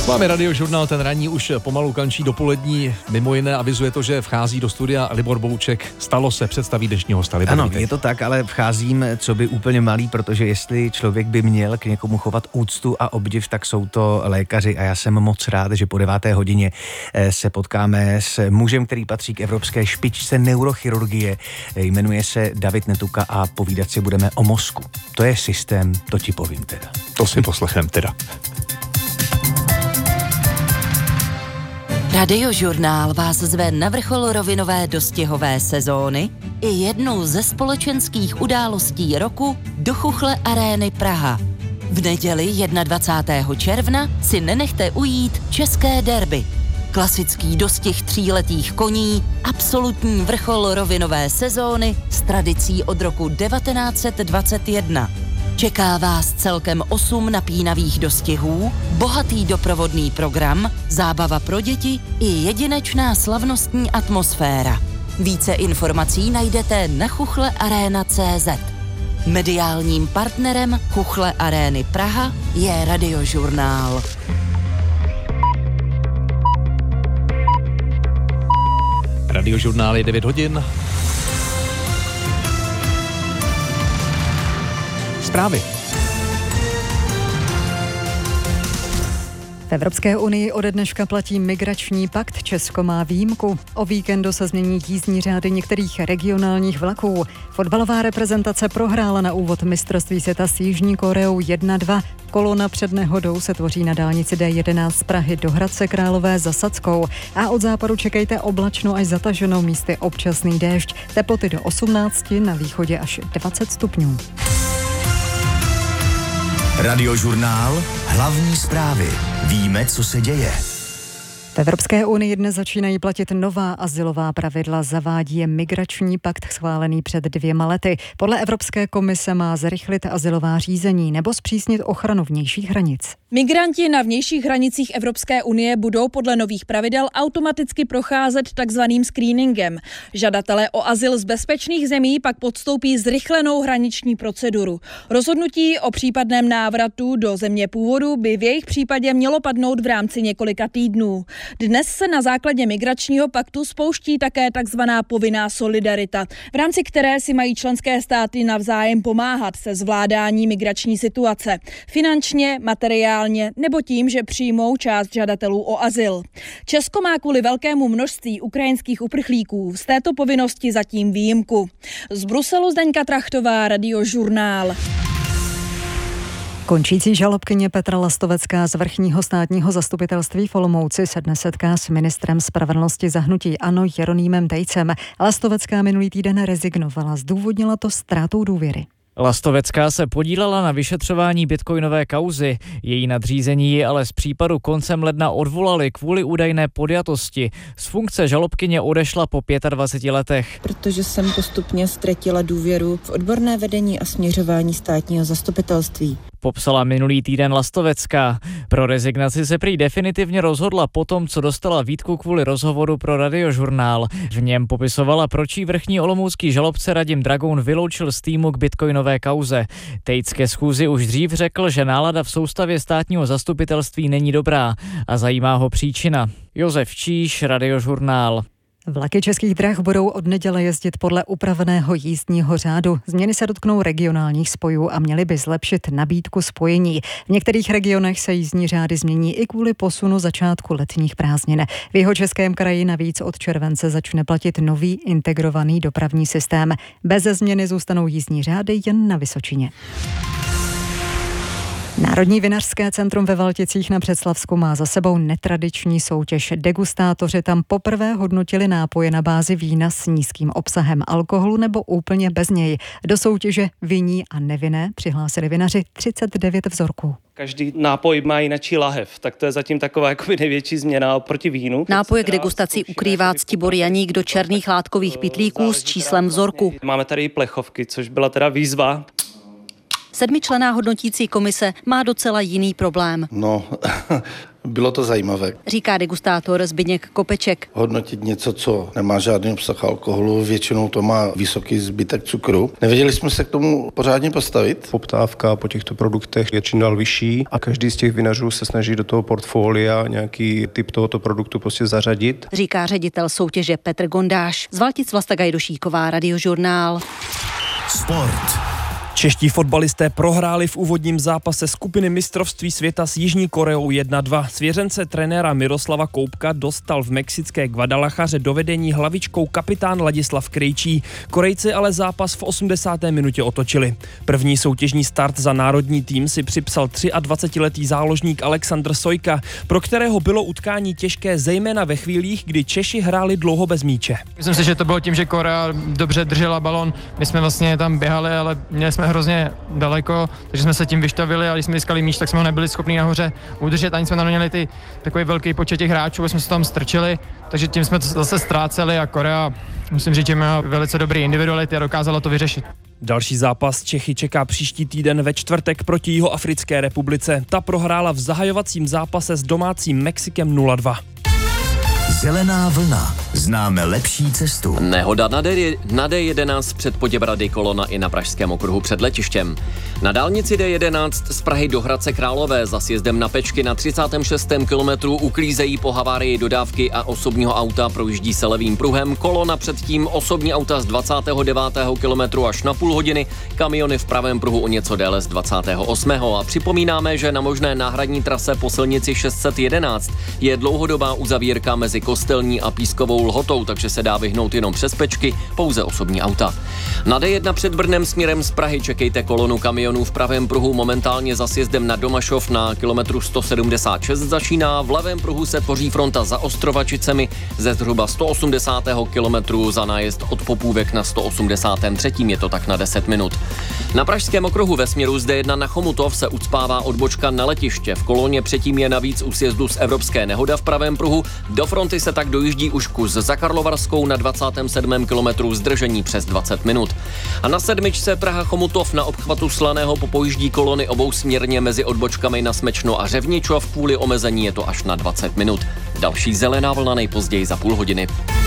Máme Radiožurnál, ten ranní už pomalu končí, dopolední. Mimo jiné avizuje to, že vchází do studia Libor Bouček. Stalo se, představí dnešního hosta. Ano, je to tak, ale vcházím co by úplně malý, protože jestli člověk by měl k někomu chovat úctu a obdiv, tak jsou to lékaři a já jsem moc rád, že po 9. hodině se potkáme s mužem, který patří k evropské špičce neurochirurgie. Jmenuje se David Netuka a povídat si budeme o mozku. To je systém, to ti povím teda. To si poslechem teda. Radiožurnál vás zve na vrchol rovinové dostihové sezóny i jednu ze společenských událostí roku do Chuchle Arény Praha. V neděli 21. června si nenechte ujít české derby. Klasický dostih tříletých koní, absolutní vrchol rovinové sezóny s tradicí od roku 1921. Čeká vás celkem 8 napínavých dostihů, bohatý doprovodný program, zábava pro děti i jedinečná slavnostní atmosféra. Více informací najdete na chuchlearena.cz. Mediálním partnerem Chuchle Arény Praha je Radiožurnál. Radiožurnál je 9 hodin. Zprávy. V Evropské unii ode dneška platí migrační pakt, Česko má výjimku. O víkendu se změní jízdní řády některých regionálních vlaků. Fotbalová reprezentace prohrála na úvod mistrovství světa s Jižní Koreou 1-2. Kolona před nehodou se tvoří na dálnici D11 z Prahy do Hradce Králové za Sackou. A od západu čekejte oblačno až zataženou, místy občasný déšť. Teploty do 18, na východě až 20 stupňů. Radiožurnál, hlavní zprávy. Víme, co se děje. V Evropské unii dnes začínají platit nová azylová pravidla, zavádí je migrační pakt schválený před 2 lety. Podle Evropské komise má zrychlit azylová řízení nebo zpřísnit ochranu vnějších hranic. Migranti na vnějších hranicích Evropské unie budou podle nových pravidel automaticky procházet takzvaným screeningem. Žadatelé o azyl z bezpečných zemí pak podstoupí zrychlenou hraniční proceduru. Rozhodnutí o případném návratu do země původu by v jejich případě mělo padnout v rámci několika týdnů. Dnes se na základě migračního paktu spouští také takzvaná povinná solidarita, v rámci které si mají členské státy navzájem pomáhat se zvládání migrační situace. Finančně, materiálně nebo tím, že přijmou část žadatelů o azyl. Česko má kvůli velkému množství ukrajinských uprchlíků z této povinnosti zatím výjimku. Z Bruselu Zdeňka Trachtová, Radiožurnál. Končící žalobkyně Petra Lastovecká z Vrchního státního zastupitelství v Olomouci se dnes setká s ministrem spravedlnosti za hnutí ANO Jeronýmem Tejcem. Lastovecká minulý týden rezignovala, zdůvodnila to ztrátou důvěry. Lastovecká se podílela na vyšetřování bitcoinové kauzy. Její nadřízení ji ale z případu koncem ledna odvolali kvůli údajné podjatosti. Z funkce žalobkyně odešla po 25 letech. Protože jsem postupně ztratila důvěru v odborné vedení a směřování státního zastupitelství. Popsala minulý týden Lastovecká. Pro rezignaci se prý definitivně rozhodla potom, co dostala výtku kvůli rozhovoru pro Radiožurnál. V něm popisovala, proč jí vrchní olomoucký žalobce Radim Dragoun vyloučil z týmu k bitcoinové kauze. Tejc ke schůzi už dřív řekl, že nálada v soustavě státního zastupitelství není dobrá a zajímá ho příčina. Josef Číš, Radiožurnál. Vlaky Českých drah budou od neděle jezdit podle upraveného jízdního řádu. Změny se dotknou regionálních spojů a měly by zlepšit nabídku spojení. V některých regionech se jízdní řády změní i kvůli posunu začátku letních prázdnin. V Jihočeském kraji navíc od července začne platit nový integrovaný dopravní systém. Bez změny zůstanou jízdní řády jen na Vysočině. Národní vinařské centrum ve Valticích na Břeclavsku má za sebou netradiční soutěž. Degustátoři tam poprvé hodnotili nápoje na bázi vína s nízkým obsahem alkoholu nebo úplně bez něj. Do soutěže vinní a nevinné přihlásili vinaři 39 vzorků. Každý nápoj má jinačí lahev, tak to je zatím taková jakoby největší změna oproti vínu. Nápoje k degustaci ukrývá Ctibor Janík do černých látkových pytlíků s číslem vzorku. Máme tady i plechovky, což byla teda výzva. 7členná hodnotící komise má docela jiný problém. No, bylo to zajímavé. Říká degustátor Zbyněk Kopeček. Hodnotit něco, co nemá žádný obsah alkoholu, většinou to má vysoký zbytek cukru. Nevěděli jsme se k tomu pořádně postavit. Poptávka po těchto produktech je čím dál vyšší a každý z těch vinařů se snaží do toho portfolia nějaký typ tohoto produktu prostě zařadit. Říká ředitel soutěže Petr Gondáš. Z Valtic Vlasta Gajdošíková, Radiožurnál. Sport. Čeští fotbalisté prohráli v úvodním zápase skupiny mistrovství světa s Jižní Koreou 1-2. Svěřence trenéra Miroslava Koubka dostal v mexické Guadalajaře do vedení hlavičkou kapitán Ladislav Krejčí. Korejci ale zápas v 80. minutě otočili. První soutěžní start za národní tým si připsal 23letý záložník Alexandr Sojka, pro kterého bylo utkání těžké zejména ve chvílích, kdy Češi hráli dlouho bez míče. Myslím si, že to bylo tím, že Korea dobře držela balon. My jsme vlastně tam běhali, ale měli jsme hrozně daleko, takže jsme se tím vyštavili a když jsme získali míč, tak jsme ho nebyli schopni nahoře udržet, ani jsme tam neměli takový velký počet těch hráčů, jsme se tam strčili, takže tím jsme to zase ztráceli a Korea, musím říct, že má velice dobrý individuality a dokázala to vyřešit. Další zápas Čechy čeká příští týden ve čtvrtek proti Jihoafrické republice. Ta prohrála v zahajovacím zápase s domácím Mexikem 0-2. Zelená vlna. Známe lepší cestu. Nehoda na D11 před Poděbrady, kolona i na Pražském okruhu před letištěm. Na dálnici D11 z Prahy do Hradce Králové za sjezdem na Pečky na 36. kilometru uklízejí po havárii dodávky a osobního auta, projíždí se levým pruhem. Kolona předtím, osobní auta z 29. kilometru až na půl hodiny, kamiony v pravém pruhu o něco déle z 28. A připomínáme, že na možné náhradní trase po silnici 611 je dlouhodobá uzavírka mezi Kostelní a Pískovou Lhotou, takže se dá vyhnout jenom přes Pečky, pouze osobní auta. Na D1 před Brnem směrem z Prahy čekejte kolonu kamionů v pravém pruhu, momentálně za sjezdem na Domašov na kilometru 176 začíná, v levém pruhu se tvoří fronta za Ostrovačicemi ze zhruba 180. kilometru za nájezd od Popůvek na 183. je to tak na 10 minut. Na Pražském okruhu ve směru z D1 na Chomutov se ucpává odbočka na letiště, v koloně předtím je navíc u sjezdu z Evropské Nehoda v pravém pruhu, do fronty se tak dojíždí už kus za Karlovarskou na 27. kilometru zdržení přes 20 minut. A na sedmičce Praha Chomutov na obchvatu Slaného popojíždí kolony obousměrně mezi odbočkami na Smечно a Řevničov, kvůli omezení je to až na 20 minut. Další zelená vlna nejpozději za půl hodiny.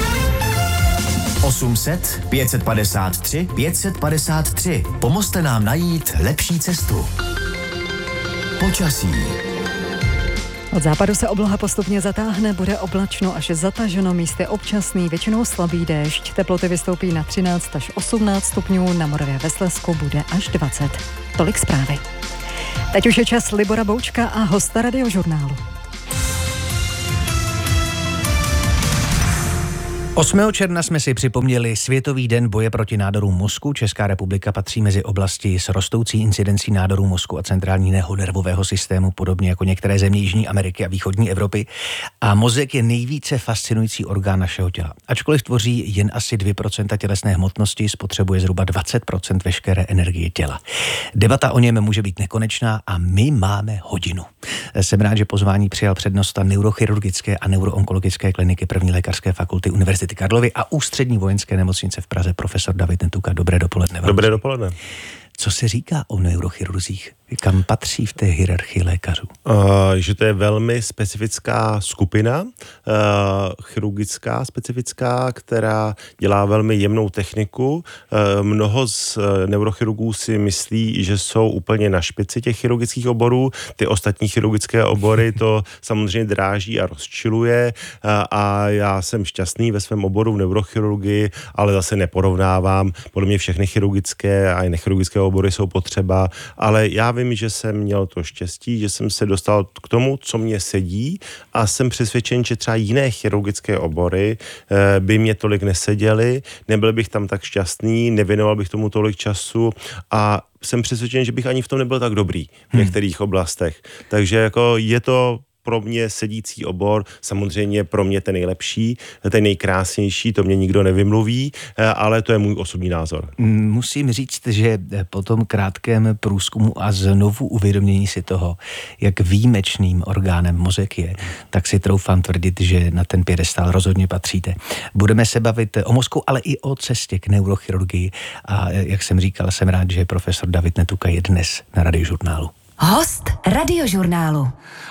800 553 553. Pomozte nám najít lepší cestu. Počasí. Od západu se obloha postupně zatáhne, bude oblačno až zataženo, místy občasný, většinou slabý déšť. Teploty vystoupí na 13 až 18 stupňů, na Moravě ve Slezsku bude až 20. Tolik zprávy. Teď už je čas Libora Boučka a hosta Radiožurnálu. 8. června jsme si připomněli Světový den boje proti nádorům mozku. Česká republika patří mezi oblasti s rostoucí incidencí nádorů mozku a centrálního nervového systému, podobně jako některé země Jižní Ameriky a východní Evropy. A mozek je nejvíce fascinující orgán našeho těla. Ačkoliv tvoří jen asi 2% tělesné hmotnosti, spotřebuje zhruba 20% veškeré energie těla. Debata o něm může být nekonečná a my máme hodinu. Jsem rád, že pozvání přijal přednosta neurochirurgické a neuroonkologické kliniky první lékařské fakulty Univerzity Karlovy a Ústřední vojenské nemocnice v Praze profesor David Netuka. Dobré dopoledne. Dobré dopoledne. Co se říká o neurochirurzích? Kam patří v té hierarchii lékařů? Že to je velmi specifická skupina, chirurgická specifická, která dělá velmi jemnou techniku. Mnoho z neurochirurgů si myslí, že jsou úplně na špici těch chirurgických oborů. Ty ostatní chirurgické obory to samozřejmě dráží a rozčiluje a já jsem šťastný ve svém oboru v neurochirurgii, ale zase neporovnávám. Podle mě všechny chirurgické a i nechirurgické obory jsou potřeba, ale já vím, že jsem měl to štěstí, že jsem se dostal k tomu, co mě sedí a jsem přesvědčen, že třeba jiné chirurgické obory by mě tolik neseděly, nebyl bych tam tak šťastný, nevěnoval bych tomu tolik času a jsem přesvědčen, že bych ani v tom nebyl tak dobrý v některých oblastech. Takže jako je to pro mě sedící obor, samozřejmě pro mě ten nejlepší, ten nejkrásnější, to mě nikdo nevymluví, ale to je můj osobní názor. Musím říct, že po tom krátkém průzkumu a znovu uvědomění si toho, jak výjimečným orgánem mozek je, tak si troufám tvrdit, že na ten piedestál rozhodně patříte. Budeme se bavit o mozku, ale i o cestě k neurochirurgii a jak jsem říkal, jsem rád, že profesor David Netuka je dnes na Radiožurnálu. Host Radiožurnálu.